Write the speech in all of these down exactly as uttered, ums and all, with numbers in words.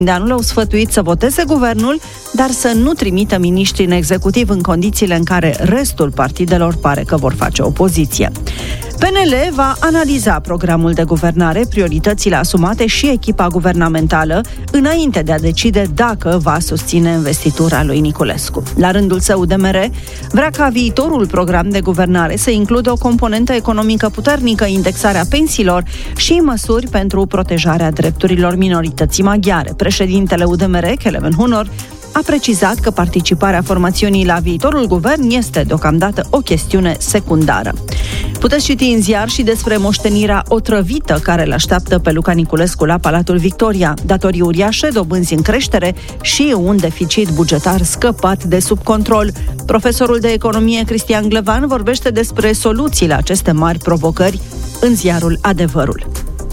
Grindeanu au sfătuit să voteze guvernul, dar să nu trimită miniștri în executiv în condițiile în care restul partidelor pare că vor face opoziție. P N L va analiza programul de guvernare, prioritățile asumate și echipa guvernamentală, înainte de a decide dacă va susține investitura lui Niculescu. La rândul său, U D M R vrea ca viitorul program de guvernare să includă o componentă economică puternică, indexarea pensiilor și măsuri pentru protejarea drepturilor minorității maghiare. Președintele U D M R, Kelemen Hunor, a precizat că participarea formațiunii la viitorul guvern este deocamdată o chestiune secundară. Puteți citi în ziar și despre moștenirea otrăvită care îl așteaptă pe Luca Niculescu la Palatul Victoria, datorii uriașe, dobânzi în creștere și un deficit bugetar scăpat de sub control. Profesorul de economie Cristian Glevan vorbește despre soluții la aceste mari provocări în ziarul Adevărul.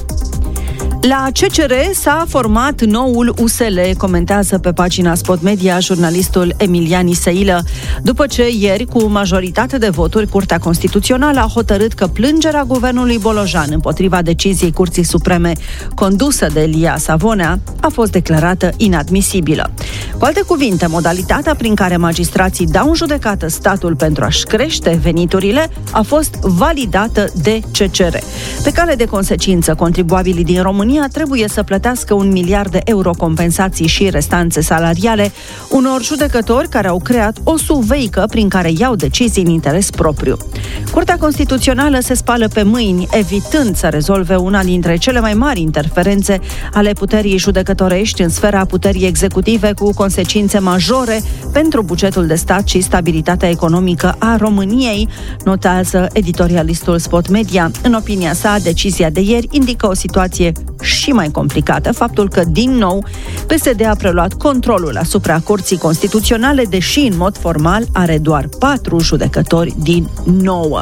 La C C R s-a format noul U S L, comentează pe pagina Spot Media jurnalistul Emilian Iseilă, după ce ieri, cu majoritate de voturi, Curtea Constituțională a hotărât că plângerea guvernului Bolojan împotriva deciziei Curții Supreme condusă de Elia Savonea a fost declarată inadmisibilă. Cu alte cuvinte, modalitatea prin care magistrații dau în judecată statul pentru a-și crește veniturile a fost validată de C C R. Pe cale de consecință, contribuabilii din România trebuie să plătească un miliard de euro compensații și restanțe salariale unor judecători care au creat o suveică prin care iau decizii în interes propriu. Curtea Constituțională se spală pe mâini, evitând să rezolve una dintre cele mai mari interferențe ale puterii judecătorești în sfera puterii executive, cu consecințe majore pentru bugetul de stat și stabilitatea economică a României, notează editorialistul Spot Media. În opinia sa, decizia de ieri indică o situație și mai complicată, faptul că, din nou, P S D a preluat controlul asupra Curții Constituționale, deși, în mod formal, are doar patru judecători din nouă.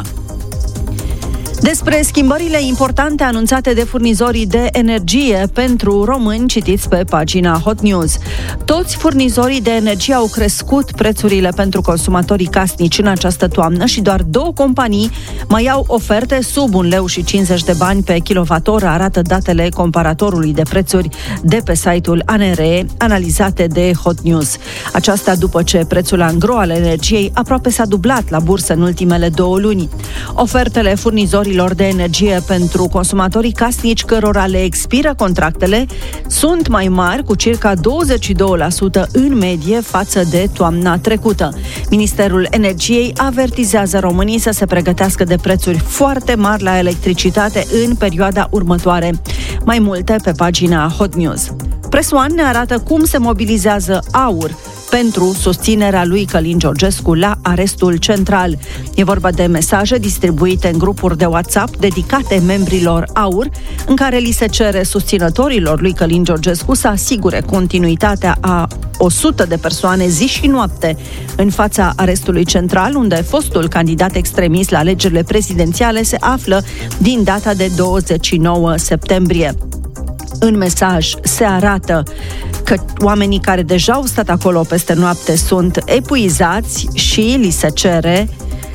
Despre schimbările importante anunțate de furnizorii de energie pentru români, citiți pe pagina Hot News. Toți furnizorii de energie au crescut prețurile pentru consumatorii casnici în această toamnă și doar două companii mai au oferte sub un leu și cincizeci de bani pe kilowattoră, arată datele comparatorului de prețuri de pe site-ul A N R E, analizate de Hot News. Aceasta după ce prețul angro al energiei aproape s-a dublat la bursă în ultimele două luni. Ofertele furnizorilor de energie pentru consumatorii casnici cărora le expiră contractele sunt mai mari, cu circa douăzeci și doi la sută în medie față de toamna trecută. Ministerul Energiei avertizează românii să se pregătească de prețuri foarte mari la electricitate în perioada următoare. Mai multe pe pagina Hot News. Press One ne arată cum se mobilizează AUR pentru susținerea lui Călin Georgescu la arestul central. E vorba de mesaje distribuite în grupuri de WhatsApp dedicate membrilor AUR, în care li se cere susținătorilor lui Călin Georgescu să asigure continuitatea a o sută de persoane zi și noapte în fața arestului central, unde fostul candidat extremist la alegerile prezidențiale se află din data de douăzeci și nouă septembrie. În mesaj se arată că oamenii care deja au stat acolo peste noapte sunt epuizați și li se cere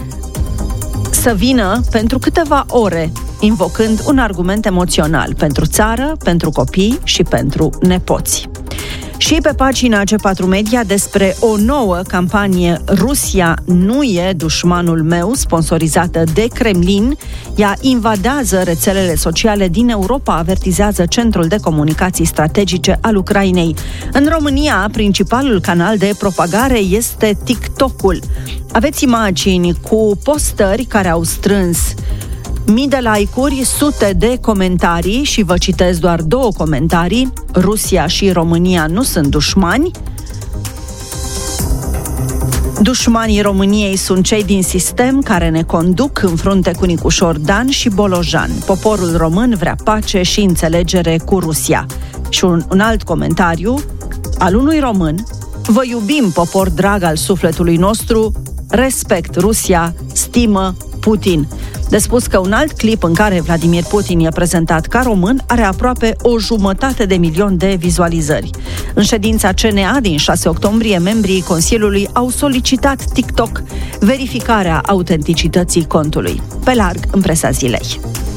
să vină pentru câteva ore, invocând un argument emoțional pentru țară, pentru copii și pentru nepoți. Și pe pagina G patru Media despre o nouă campanie Rusia nu e dușmanul meu, sponsorizată de Kremlin. Ea invadează rețelele sociale din Europa, avertizează Centrul de Comunicații Strategice al Ucrainei. În România, principalul canal de propagare este TikTok-ul. Aveți imagini cu postări care au strâns mii de like-uri, sute de comentarii și vă citez doar două comentarii. Rusia și România nu sunt dușmani. Dușmanii României sunt cei din sistem care ne conduc în frunte cu Nicușor Dan și Bolojan. Poporul român vrea pace și înțelegere cu Rusia. Și un, un alt comentariu al unui român: vă iubim, popor drag al sufletului nostru, respect Rusia, stimă Putin. De spus că un alt clip în care Vladimir Putin e prezentat ca român are aproape o jumătate de milion de vizualizări. În ședința C N A din șase octombrie, membrii Consiliului au solicitat TikTok verificarea autenticității contului. Pe larg în presa zilei.